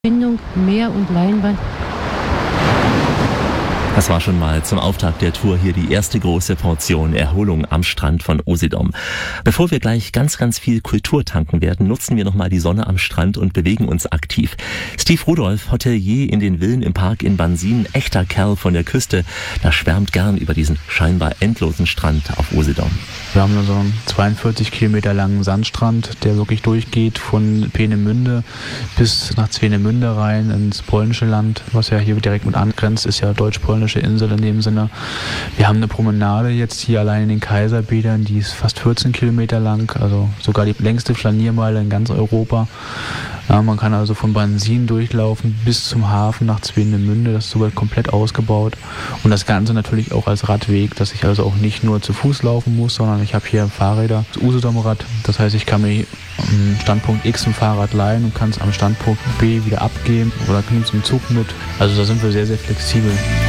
Verbindung Meer und Leinwand. Das war schon mal zum Auftakt der Tour hier die erste große Portion Erholung am Strand von Usedom. Bevor wir gleich ganz viel Kultur tanken werden, nutzen wir nochmal die Sonne am Strand und bewegen uns aktiv. Steve Rudolph, Hotelier in den Villen im Park in Bansin, echter Kerl von der Küste, der schwärmt gern über diesen scheinbar endlosen Strand auf Usedom. Wir haben so einen 42 Kilometer langen Sandstrand, der wirklich durchgeht von Peenemünde bis nach Swinemünde rein ins polnische Land, was ja hier direkt mit angrenzt, ist ja deutsch-polnische Insel in dem Sinne. Wir haben eine Promenade jetzt hier allein in den Kaiserbädern, die ist fast 14 Kilometer lang, also sogar die längste Flaniermeile in ganz Europa. Ja, man kann also von Bansin durchlaufen bis zum Hafen nach Swinemünde, das ist sogar komplett ausgebaut. Und das Ganze natürlich auch als Radweg, dass ich also auch nicht nur zu Fuß laufen muss, sondern ich habe hier Fahrräder, das Usedom-Rad. Das heißt, ich kann mir am Standpunkt X ein Fahrrad leihen und kann es am Standpunkt B wieder abgeben oder nehme es im Zug mit. Also da sind wir sehr flexibel.